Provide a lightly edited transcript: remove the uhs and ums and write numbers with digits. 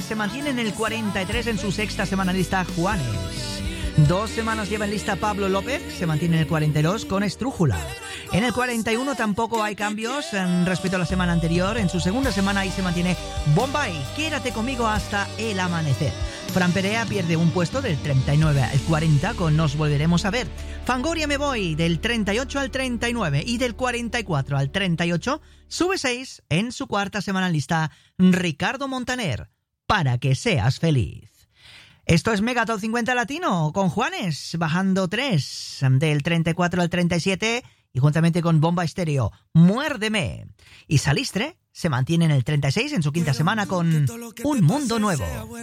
se mantiene en el 43 en su sexta semana lista Juanes. 2 semanas lleva en lista Pablo López, se mantiene en el 42 con Estrújula. En el 41 tampoco hay cambios respecto a la semana anterior. En su segunda semana ahí se mantiene Bombay, Quédate conmigo hasta el amanecer. Fran Perea pierde un puesto del 39 al 40 con Nos volveremos a ver. Fangoria me voy del 38 al 39 y del 44 al 38 sube 6 en su cuarta semana lista Ricardo Montaner, Para que seas feliz. Esto es Mega Top 50 Latino con Juanes bajando 3 del 34 al 37 y juntamente con Bomba Estéreo, Muérdeme. Y Salistre se mantiene en el 36 en su quinta semana con Un Mundo Nuevo.